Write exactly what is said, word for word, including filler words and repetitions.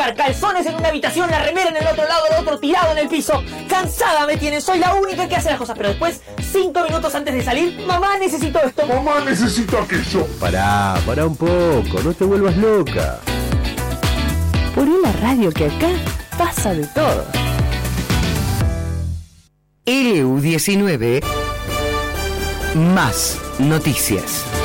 buscar calzones en una habitación, la remera en el otro lado, el otro tirado en el piso. Cansada me tienen, soy la única que hace las cosas. Pero después, cinco minutos antes de salir, mamá, necesito esto. Mamá, necesito aquello. Pará, pará un poco, no te vuelvas loca. Poné la radio que acá pasa de todo. L U diecinueve, más noticias.